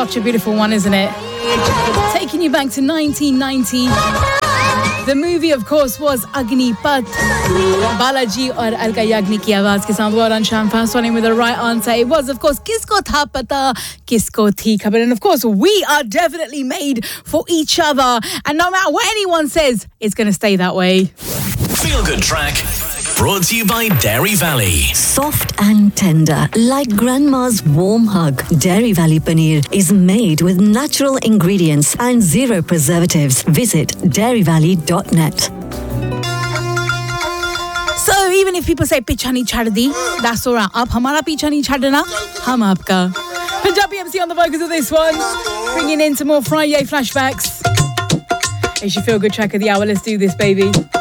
Such a beautiful one, isn't it? Taking you back to 1990. The movie, of course, was Agnipath. Balaji और अलका याग्निक की आवाज के साथ Warren Sham fast running with the right answer. It was, of course, किसको था पता, किसको थी खबर. And of course, we are definitely made for each other. And no matter what anyone says, it's going to stay that way. Feel Good Track. Brought to you by Dairy Valley. Soft and tender, like grandma's warm hug. Dairy Valley Paneer is made with natural ingredients and zero preservatives. Visit dairyvalley.net. So even if people say picha nahi chhad di, that's all right. Aap hamara picha nahi chhadna, hum aapka. Punjabi MC on the vocals of this one, bringing in some more Friday flashbacks. It's your Feel Good Track of the hour. Let's do this, baby.